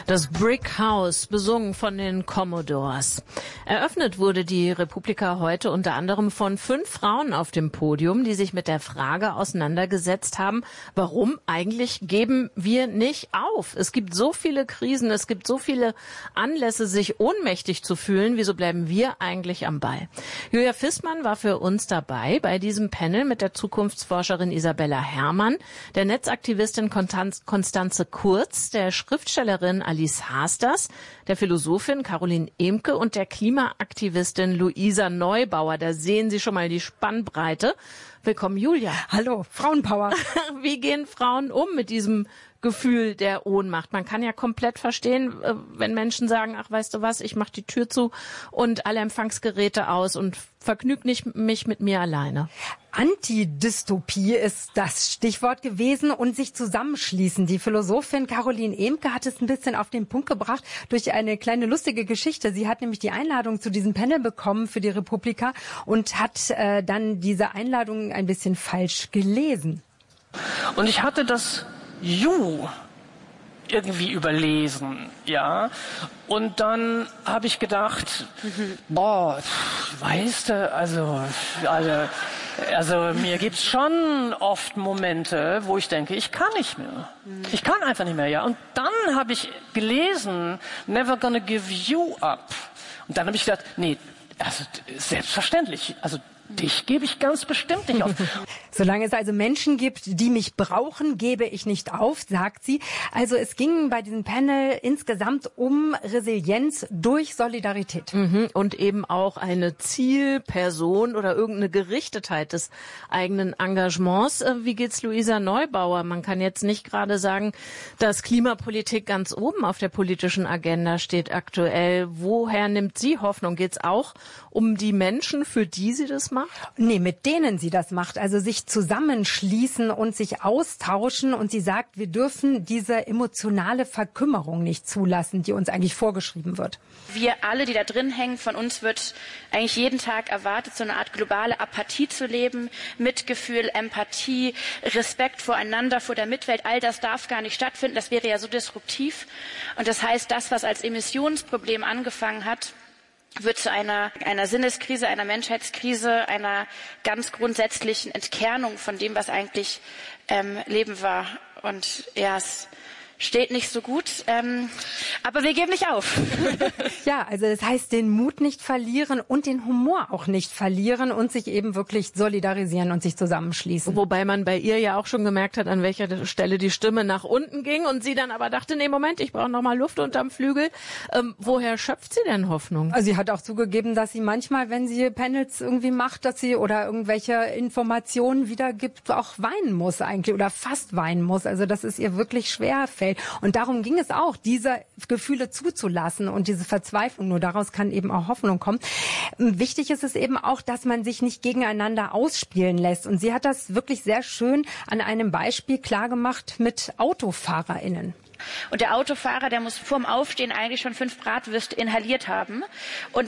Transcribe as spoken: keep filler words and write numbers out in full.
Das Brick House, besungen von den Commodores. Eröffnet wurde die Republika heute unter anderem von fünf Frauen auf dem Podium, die sich mit der Frage auseinandergesetzt haben, warum eigentlich geben wir nicht auf? Es gibt so viele Krisen, es gibt so viele Anlässe, sich ohnmächtig zu fühlen. Wieso bleiben wir eigentlich am Ball? Julia Fissmann war für uns dabei bei diesem Panel mit der Zukunftsforscherin Isabella Herrmann, der Netzaktivistin Constanze Kurz, der Schriftstellerin Alice Hasters, der Philosophin Caroline Emke und der Klimaaktivistin Luisa Neubauer. Da sehen Sie schon mal die Spannbreite. Willkommen, Julia. Hallo, Frauenpower. Wie gehen Frauen um mit diesem Gefühl der Ohnmacht? Man kann ja komplett verstehen, wenn Menschen sagen, ach, weißt du was, ich mache die Tür zu und alle Empfangsgeräte aus und vergnüg nicht mich mit mir alleine. Antidystopie ist das Stichwort gewesen und sich zusammenschließen. Die Philosophin Caroline Emke hat es ein bisschen auf den Punkt gebracht durch eine kleine lustige Geschichte. Sie hat nämlich die Einladung zu diesem Panel bekommen für die Republika und hat äh, dann diese Einladung ein bisschen falsch gelesen. Und ich hatte das You irgendwie überlesen, ja. Und dann habe ich gedacht, mhm. boah, weißt du, also, also, also mir gibt's schon oft Momente, wo ich denke, ich kann nicht mehr. Mhm. Ich kann einfach nicht mehr, ja. Und dann habe ich gelesen, never gonna give you up. Und dann habe ich gedacht, nee, also selbstverständlich, also dich gebe ich ganz bestimmt nicht auf. Solange es also Menschen gibt, die mich brauchen, gebe ich nicht auf, sagt sie. Also es ging bei diesem Panel insgesamt um Resilienz durch Solidarität. Mhm. Und eben auch eine Zielperson oder irgendeine Gerichtetheit des eigenen Engagements. Wie geht's Luisa Neubauer? Man kann jetzt nicht gerade sagen, dass Klimapolitik ganz oben auf der politischen Agenda steht aktuell. Woher nimmt sie Hoffnung? Geht's auch um die Menschen, für die sie das macht? Nee, mit denen sie das macht. Also sich zusammenschließen und sich austauschen. Und sie sagt, wir dürfen diese emotionale Verkümmerung nicht zulassen, die uns eigentlich vorgeschrieben wird. Wir alle, die da drin hängen, von uns wird eigentlich jeden Tag erwartet, so eine Art globale Apathie zu leben. Mitgefühl, Empathie, Respekt voreinander, vor der Mitwelt. All das darf gar nicht stattfinden. Das wäre ja so disruptiv. Und das heißt, das, was als Emissionsproblem angefangen hat, wird zu einer, einer Sinneskrise, einer Menschheitskrise, einer ganz grundsätzlichen Entkernung von dem, was eigentlich ähm, Leben war. Und ja, es steht nicht so gut, ähm, aber wir geben nicht auf. Ja, also das heißt, den Mut nicht verlieren und den Humor auch nicht verlieren und sich eben wirklich solidarisieren und sich zusammenschließen. Wobei man bei ihr ja auch schon gemerkt hat, an welcher Stelle die Stimme nach unten ging und sie dann aber dachte, nee, Moment, ich brauche noch mal Luft unterm Flügel. Ähm, woher schöpft sie denn Hoffnung? Also sie hat auch zugegeben, dass sie manchmal, wenn sie Panels irgendwie macht, dass sie oder irgendwelche Informationen wiedergibt, auch weinen muss eigentlich oder fast weinen muss. Also dass es ihr wirklich schwer fällt. Und darum ging es auch, diese Gefühle zuzulassen und diese Verzweiflung. Nur daraus kann eben auch Hoffnung kommen. Wichtig ist es eben auch, dass man sich nicht gegeneinander ausspielen lässt. Und sie hat das wirklich sehr schön an einem Beispiel klargemacht mit AutofahrerInnen. Und der Autofahrer, der muss vorm Aufstehen eigentlich schon fünf Bratwürste inhaliert haben. Und